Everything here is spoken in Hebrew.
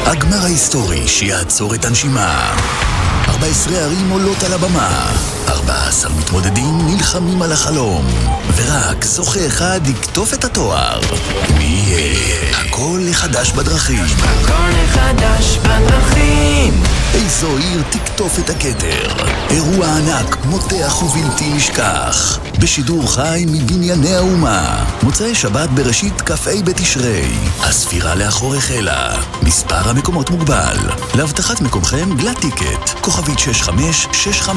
הגמר ההיסטורי שיעצור את הנשימה. 14 ערים עולות על הבמה, 14 מתמודדים נלחמים על החלום, ורק זוכה אחד יקטוף את התואר. מי יהיה? הכל חדש בדרכים. הכל חדש בדרכים. איזו עיר תקטוף את הכתר? אירוע ענק, מותח ובלתי נשכח, בשידור חי מבנייני האומה. מוצאי שבת בראשית כ"ה בתשרי. הספירה לאחור החלה. מספר המקומות מוגבל. להבטחת מקומכם גלאט טיקט, כוכבית 6565